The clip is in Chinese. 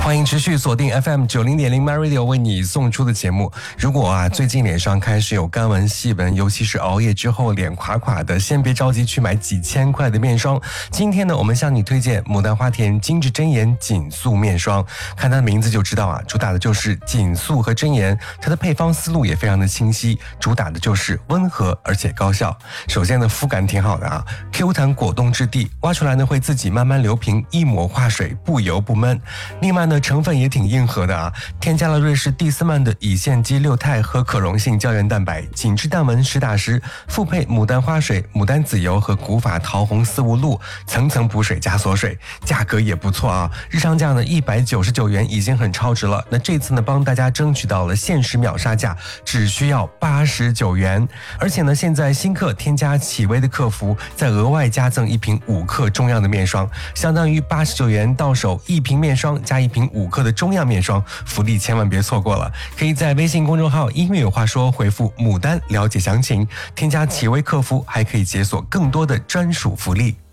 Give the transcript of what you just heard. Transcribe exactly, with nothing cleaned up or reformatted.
欢迎持续锁定 F M 九零点零 My Radio 为你送出的节目。如果啊最近脸上开始有干纹细纹，尤其是熬夜之后脸垮垮的，先别着急去买几千块的面霜。今天呢，我们向你推荐牡丹花田精致真颜紧素面霜。看它的名字就知道啊，主打的就是紧素和真颜，它的配方思路也非常的清晰，主打的就是温和而且高效。首先呢，肤感挺好的啊 ，Q 弹果冻质地，挖出来呢会自己慢慢流平，一抹化水，不油不闷。另外呢，成分也挺硬核的啊，添加了瑞士蒂斯曼的乙酰基六肽和可溶性胶原蛋白，紧致淡纹实打实，复配牡丹花水、牡丹籽油和古法桃红丝无露，层层补水加锁水，价格也不错啊，日常价呢一百九十九元已经很超值了。那这次呢，帮大家争取到了限时秒杀价，只需要八十九元，而且呢，现在新客添加启薇的客服，再额外加赠一瓶五克中样的面霜，相当于八十九元到手一瓶面霜加一瓶五克的中样面霜，福利千万别错过了。可以在微信公众号音乐有话说回复牡丹了解详情，添加启薇客服还可以解锁更多的专属福利。